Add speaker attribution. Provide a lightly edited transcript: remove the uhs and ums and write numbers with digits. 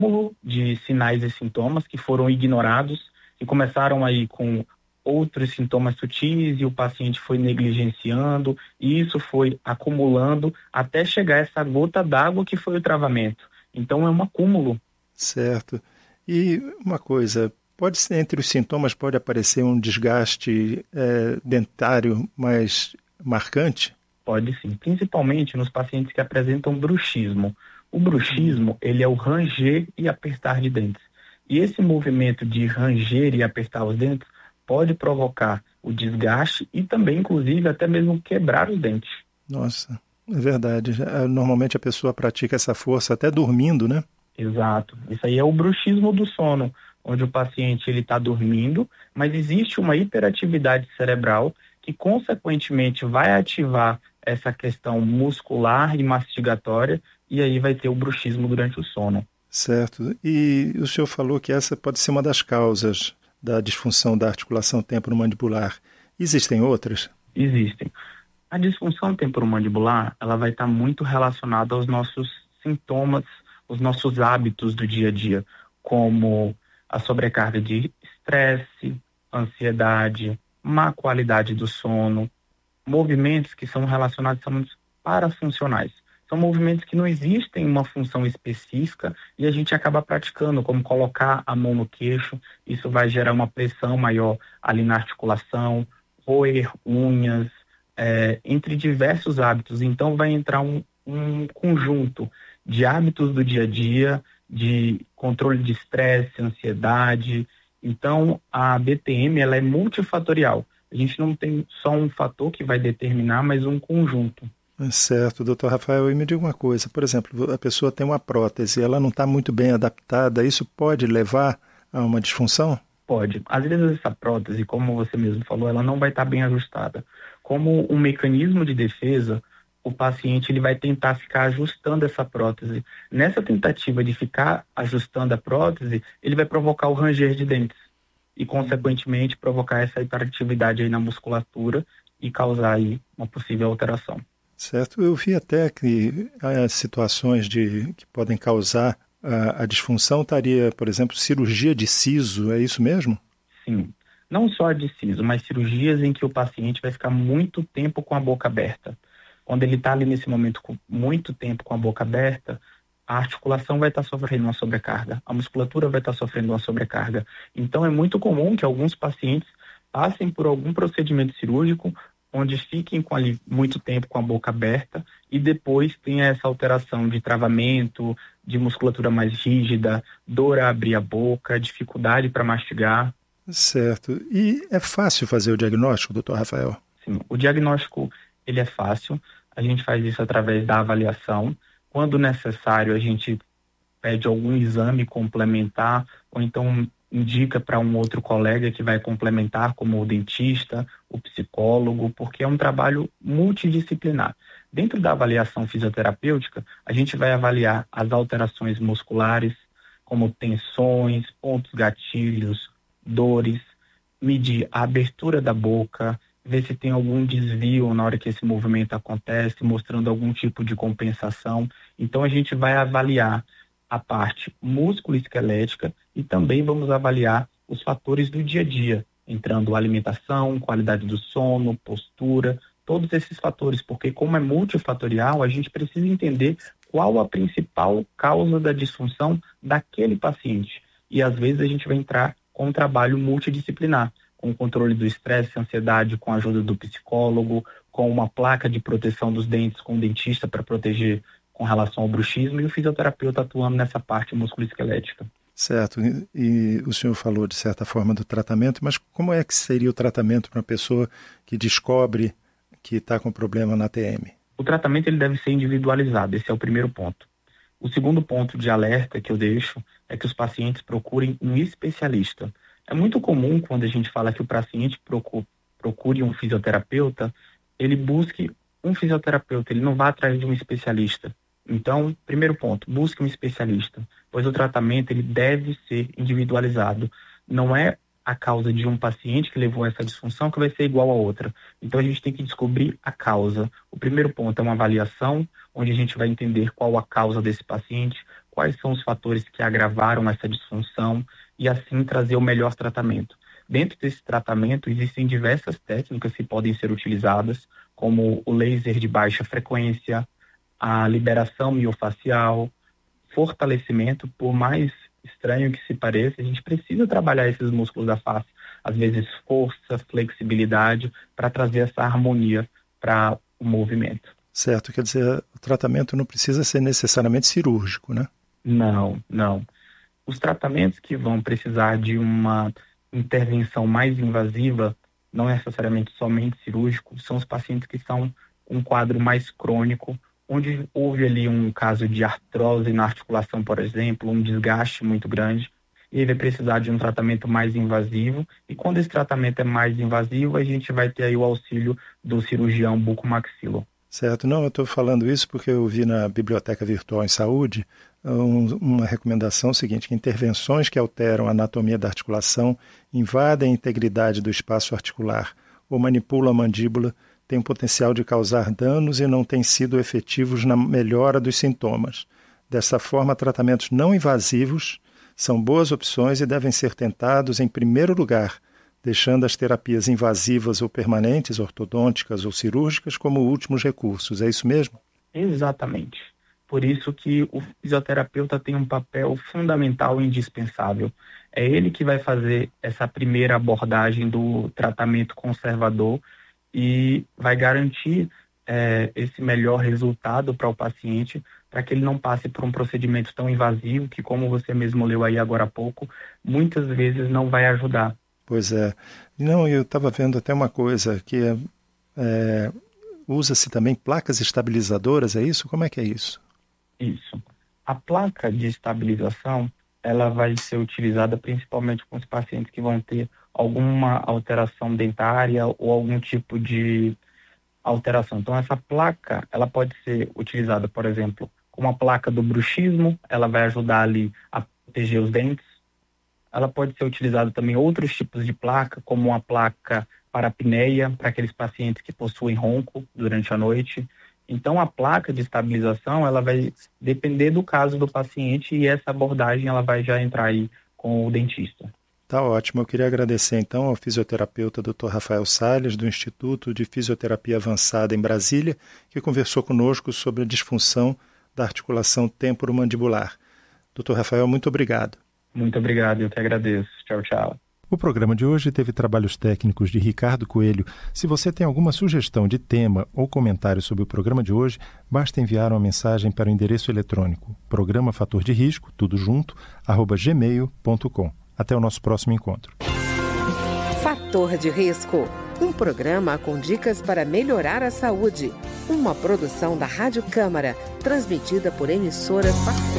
Speaker 1: acúmulo de sinais e sintomas que foram ignorados, que começaram aí com outros sintomas sutis e o paciente foi negligenciando, e isso foi acumulando até chegar essa gota d'água que foi o travamento. Então é um acúmulo.
Speaker 2: Certo. E uma coisa, pode ser, entre os sintomas pode aparecer um desgaste dentário mais marcante?
Speaker 1: Pode sim, principalmente nos pacientes que apresentam bruxismo. O bruxismo, ele é o ranger e apertar de dentes. E esse movimento de ranger e apertar os dentes pode provocar o desgaste e também, inclusive, até mesmo quebrar os dentes.
Speaker 2: Nossa, é verdade. Normalmente a pessoa pratica essa força até dormindo, né?
Speaker 1: Exato. Isso aí é o bruxismo do sono, onde o paciente ele está dormindo, mas existe uma hiperatividade cerebral que, consequentemente, vai ativar essa questão muscular e mastigatória, e aí vai ter o bruxismo durante o sono.
Speaker 2: Certo. E o senhor falou que essa pode ser uma das causas da disfunção da articulação temporomandibular. Existem outras?
Speaker 1: Existem. A disfunção temporomandibular, ela vai estar muito relacionada aos nossos sintomas, os nossos hábitos do dia a dia, como a sobrecarga de estresse, ansiedade, má qualidade do sono, movimentos que são relacionados são parafuncionais. São movimentos que não existem uma função específica e a gente acaba praticando, como colocar a mão no queixo, isso vai gerar uma pressão maior ali na articulação, roer unhas, entre diversos hábitos. Então vai entrar um conjunto de hábitos do dia a dia, de controle de estresse, ansiedade. Então a BTM ela é multifatorial. A gente não tem só um fator que vai determinar, mas um conjunto.
Speaker 2: Certo, doutor Rafael. E me diga uma coisa, por exemplo, a pessoa tem uma prótese, ela não está muito bem adaptada, isso pode levar a uma disfunção?
Speaker 1: Pode. Às vezes essa prótese, como você mesmo falou, ela não vai estar bem ajustada. Como um mecanismo de defesa, o paciente ele vai tentar ficar ajustando essa prótese. Nessa tentativa de ficar ajustando a prótese, ele vai provocar o ranger de dentes e, consequentemente, provocar essa hiperatividade aí na musculatura e causar aí uma possível alteração.
Speaker 2: Certo, eu vi até que há situações que podem causar a disfunção, estaria, por exemplo, cirurgia de siso, é isso mesmo?
Speaker 1: Sim, não só de siso, mas cirurgias em que o paciente vai ficar muito tempo com a boca aberta. Quando ele está ali nesse momento com muito tempo com a boca aberta, a articulação vai estar sofrendo uma sobrecarga, a musculatura vai estar sofrendo uma sobrecarga. Então é muito comum que alguns pacientes passem por algum procedimento cirúrgico onde fiquem com ali muito tempo com a boca aberta e depois tenha essa alteração de travamento, de musculatura mais rígida, dor a abrir a boca, dificuldade para mastigar.
Speaker 2: Certo. E é fácil fazer o diagnóstico, doutor Rafael?
Speaker 1: Sim, o diagnóstico ele é fácil, a gente faz isso através da avaliação. Quando necessário, a gente pede algum exame complementar ou então indica para um outro colega que vai complementar, como o dentista, o psicólogo, porque é um trabalho multidisciplinar. Dentro da avaliação fisioterapêutica, a gente vai avaliar as alterações musculares, como tensões, pontos gatilhos, dores, medir a abertura da boca, ver se tem algum desvio na hora que esse movimento acontece, mostrando algum tipo de compensação. Então a gente vai avaliar a parte músculo-esquelética e também vamos avaliar os fatores do dia a dia, entrando alimentação, qualidade do sono, postura, todos esses fatores, porque como é multifatorial, a gente precisa entender qual a principal causa da disfunção daquele paciente. E às vezes a gente vai entrar com um trabalho multidisciplinar, com o controle do estresse, ansiedade, com a ajuda do psicólogo, com uma placa de proteção dos dentes com o dentista para proteger com relação ao bruxismo e o fisioterapeuta atuando nessa parte musculoesquelética.
Speaker 2: Certo. E o senhor falou, de certa forma, do tratamento, mas como é que seria o tratamento para uma pessoa que descobre que está com problema na TM?
Speaker 1: O tratamento ele deve ser individualizado, esse é o primeiro ponto. O segundo ponto de alerta que eu deixo é que os pacientes procurem um especialista. É muito comum quando a gente fala que o paciente procure um fisioterapeuta, ele busque um fisioterapeuta, ele não vá atrás de um especialista. Então, primeiro ponto, busque um especialista, pois o tratamento ele deve ser individualizado. Não é a causa de um paciente que levou a essa disfunção que vai ser igual a outra. Então, a gente tem que descobrir a causa. O primeiro ponto é uma avaliação, onde a gente vai entender qual a causa desse paciente, quais são os fatores que agravaram essa disfunção e assim trazer o melhor tratamento. Dentro desse tratamento existem diversas técnicas que podem ser utilizadas, como o laser de baixa frequência, a liberação miofacial, fortalecimento. Por mais estranho que se pareça, a gente precisa trabalhar esses músculos da face, às vezes força, flexibilidade, para trazer essa harmonia para o movimento.
Speaker 2: Certo, quer dizer, o tratamento não precisa ser necessariamente cirúrgico, né?
Speaker 1: Não, não. Os tratamentos que vão precisar de uma intervenção mais invasiva, não necessariamente somente cirúrgico, são os pacientes que estão com um quadro mais crônico, onde houve ali um caso de artrose na articulação, por exemplo, um desgaste muito grande, e ele vai precisar de um tratamento mais invasivo. E quando esse tratamento é mais invasivo, a gente vai ter aí o auxílio do cirurgião bucomaxilo.
Speaker 2: Certo, não, eu estou falando isso porque eu vi na Biblioteca Virtual em Saúde uma recomendação seguinte, que intervenções que alteram a anatomia da articulação, invadem a integridade do espaço articular ou manipulam a mandíbula, têm o potencial de causar danos e não têm sido efetivos na melhora dos sintomas. Dessa forma, tratamentos não invasivos são boas opções e devem ser tentados em primeiro lugar, deixando as terapias invasivas ou permanentes, ortodônticas ou cirúrgicas, como últimos recursos. É isso mesmo?
Speaker 1: Exatamente. Por isso que o fisioterapeuta tem um papel fundamental e indispensável. É ele que vai fazer essa primeira abordagem do tratamento conservador e vai garantir esse melhor resultado para o paciente, para que ele não passe por um procedimento tão invasivo que, como você mesmo leu aí agora há pouco, muitas vezes não vai ajudar.
Speaker 2: Pois é. Não, eu estava vendo até uma coisa que usa-se também placas estabilizadoras, é isso? Como é que é isso?
Speaker 1: Isso. A placa de estabilização, ela vai ser utilizada principalmente com os pacientes que vão ter alguma alteração dentária ou algum tipo de alteração. Então, essa placa, ela pode ser utilizada, por exemplo, como a placa do bruxismo, ela vai ajudar ali a proteger os dentes. Ela pode ser utilizada também outros tipos de placa, como a placa para apneia, para aqueles pacientes que possuem ronco durante a noite. Então, a placa de estabilização, ela vai depender do caso do paciente e essa abordagem ela vai já entrar aí com o dentista.
Speaker 2: Tá ótimo. Eu queria agradecer então ao fisioterapeuta Dr. Rafael Salles, do Instituto de Fisioterapia Avançada em Brasília, que conversou conosco sobre a disfunção da articulação temporomandibular. Dr. Rafael, muito obrigado.
Speaker 1: Muito obrigado, eu que agradeço. Tchau, tchau.
Speaker 2: O programa de hoje teve trabalhos técnicos de Ricardo Coelho. Se você tem alguma sugestão de tema ou comentário sobre o programa de hoje, basta enviar uma mensagem para o endereço eletrônico programa fator de risco, tudo junto, @gmail.com. Até o nosso próximo encontro.
Speaker 3: Fator de Risco, um programa com dicas para melhorar a saúde. Uma produção da Rádio Câmara, transmitida por emissoras parceiras.